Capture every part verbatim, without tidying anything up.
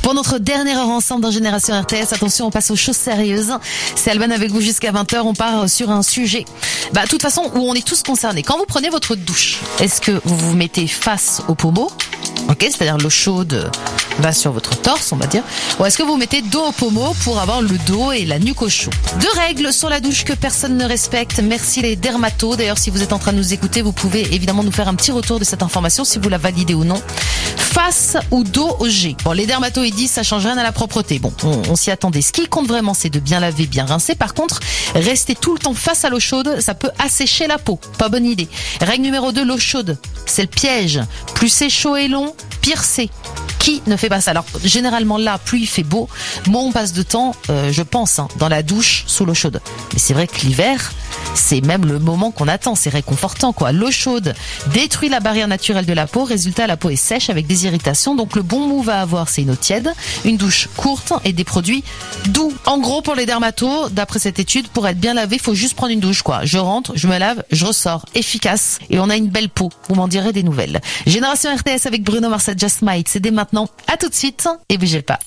Pour notre dernière heure ensemble dans Génération R T S, attention, on passe aux choses sérieuses. C'est Alban avec vous jusqu'à vingt heures. On part sur un sujet, bah, de toute façon, où on est tous concernés. Quand vous prenez votre douche, est-ce que vous vous mettez face au pommeau? Ok, c'est-à-dire l'eau chaude va sur votre torse, on va dire. Ou est-ce que vous mettez dos au pommeau pour avoir le dos et la nuque au chaud? Deux règles sur la douche que personne ne respecte. Merci les dermatos. D'ailleurs, si vous êtes en train de nous écouter, vous pouvez évidemment nous faire un petit retour de cette information, si vous la validez ou non. Face ou dos au jet. Bon, les dermatos, ils disent ça change rien à la propreté. Bon, on, on s'y attendait. Ce qui compte vraiment, c'est de bien laver, bien rincer. Par contre, rester tout le temps face à l'eau chaude, ça peut assécher la peau. Pas bonne idée. Règle numéro deux, l'eau chaude. C'est le piège. Plus c'est chaud et long, pire c'est. Qui ne fait pas ça? Alors, généralement là, plus il fait beau, moins on passe de temps, euh, je pense, hein, dans la douche sous l'eau chaude. Mais c'est vrai que l'hiver, c'est même le moment qu'on attend, c'est réconfortant, quoi. L'eau chaude détruit la barrière naturelle de la peau, résultat, la peau est sèche avec des irritations. Donc le bon move à avoir, c'est une eau tiède, une douche courte et des produits doux. En gros, pour les dermatos, d'après cette étude, pour être bien lavé, il faut juste prendre une douche, quoi. Je rentre, je me lave, je ressors. Efficace. Et on a une belle peau. Vous m'en direz des nouvelles. Génération R T S avec Bruno Mars, Just Might. C'est dès maintenant. À tout de suite et bougez pas.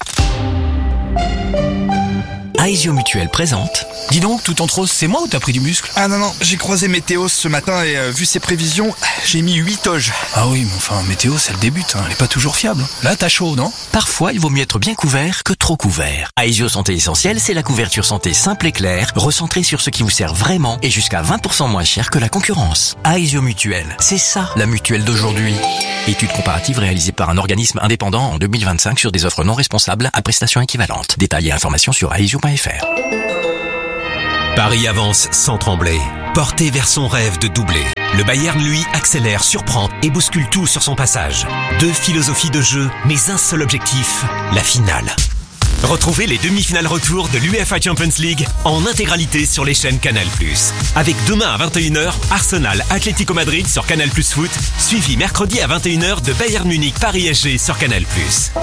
Aesio Mutuel présente. Dis donc, tout en rose, c'est moi ou t'as pris du muscle? Ah non, non, j'ai croisé Météo ce matin et euh, vu ses prévisions, j'ai mis huit toges. Ah oui, mais enfin, Météo, c'est le début, hein. Elle est pas toujours fiable. Là, t'as chaud, non? Parfois, il vaut mieux être bien couvert que trop couvert. Aesio Santé Essentielle, c'est la couverture santé simple et claire, recentrée sur ce qui vous sert vraiment et jusqu'à vingt pour cent moins cher que la concurrence. Aesio Mutuel, c'est ça, la mutuelle d'aujourd'hui. Étude comparative réalisée par un organisme indépendant en deux mille vingt-cinq sur des offres non responsables à prestations équivalentes. Détails et informations sur aesio point f r. Paris avance sans trembler, porté vers son rêve de doubler. Le Bayern, lui, accélère, surprend et bouscule tout sur son passage. Deux philosophies de jeu, mais un seul objectif, la finale. Retrouvez les demi-finales retour de l'UEFA Champions League en intégralité sur les chaînes Canal plus. Avec demain à vingt et une heures, Arsenal Atlético Madrid sur Canal plus Foot, suivi mercredi à vingt et une heures de Bayern Munich Paris S G sur Canal plus.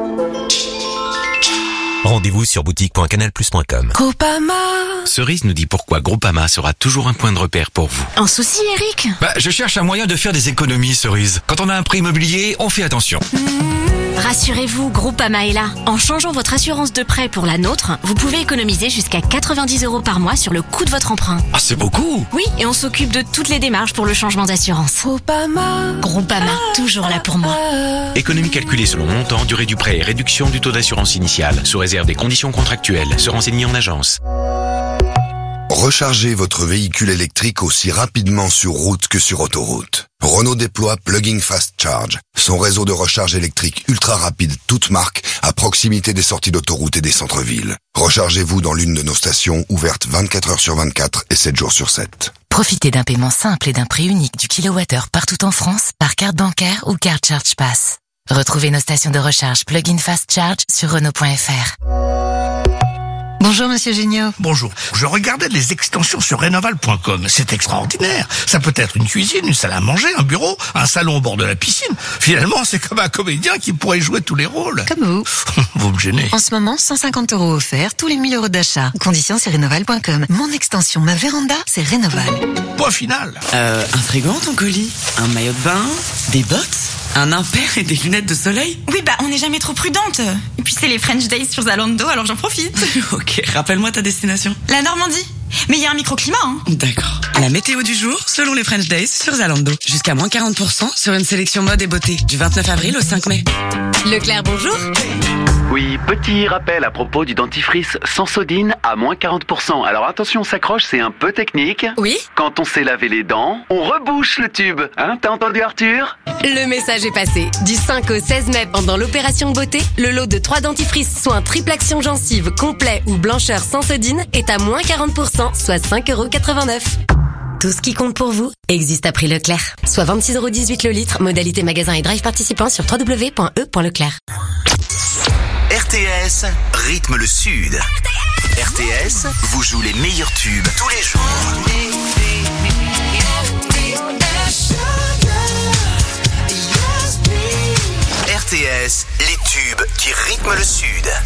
Rendez-vous sur boutique point canal plus point com. Groupama. Cerise nous dit pourquoi Groupama sera toujours un point de repère pour vous. Un souci, Eric? Bah, je cherche un moyen de faire des économies, Cerise. Quand on a un prêt immobilier, on fait attention. Mmh. Rassurez-vous, Groupama est là. En changeant votre assurance de prêt pour la nôtre, vous pouvez économiser jusqu'à quatre-vingt-dix euros par mois sur le coût de votre emprunt. Ah, c'est beaucoup! Oui, et on s'occupe de toutes les démarches pour le changement d'assurance. Groupama. Groupama, toujours là pour moi. Économie calculée selon montant, durée du prêt et réduction du taux d'assurance initiale, sous réserve des conditions contractuelles. Se renseigner en agence. Rechargez votre véhicule électrique aussi rapidement sur route que sur autoroute. Renault déploie Plug-in Fast Charge, son réseau de recharge électrique ultra rapide toute marque à proximité des sorties d'autoroute et des centres-villes. Rechargez-vous dans l'une de nos stations ouvertes vingt-quatre heures sur vingt-quatre et sept jours sur sept. Profitez d'un paiement simple et d'un prix unique du kilowattheure partout en France par carte bancaire ou carte Charge Pass. Retrouvez nos stations de recharge Plug-in Fast Charge sur Renault point f r. Bonjour Monsieur Gignot. Bonjour. Je regardais les extensions sur Rénoval point com. C'est extraordinaire. Ça peut être une cuisine, une salle à manger, un bureau, un salon au bord de la piscine. Finalement, c'est comme un comédien qui pourrait jouer tous les rôles. Comme vous. Vous me gênez. En ce moment, cent cinquante euros offerts, tous les mille euros d'achat. Conditions sur Rénoval point com. Mon extension, ma véranda, c'est Rénoval. Point final. Euh, un frigo en ton colis, un maillot de bain, des bottes, un impair et des lunettes de soleil. Oui, bah on n'est jamais trop prudente. Et puis c'est les French Days sur Zalando, alors j'en profite. Ok, rappelle-moi ta destination. La Normandie. Mais il y a un microclimat, hein. D'accord. La météo du jour, selon les French Days sur Zalando. Jusqu'à moins quarante pour cent sur une sélection mode et beauté. Du vingt-neuf avril au cinq mai. Leclerc, bonjour. Oui, petit rappel à propos du dentifrice Sensodine à moins quarante pour cent. Alors attention, on s'accroche, c'est un peu technique. Oui. Quand on s'est lavé les dents, on rebouche le tube. Hein, t'as entendu Arthur? Le message est passé. Du cinq au seize mai, pendant l'opération beauté, le lot de trois dentifrices, soit un triple action gencive complet ou blancheur Sensodine, est à moins quarante pour cent, soit cinq euros quatre-vingt-neuf. Tout ce qui compte pour vous existe à prix Leclerc. Soit vingt-six euros dix-huit le litre, modalité magasin et drive participant sur w w w point e point leclerc. R T S rythme le Sud. R T S vous joue les meilleurs tubes tous les jours. R T S, les tubes qui rythment le Sud.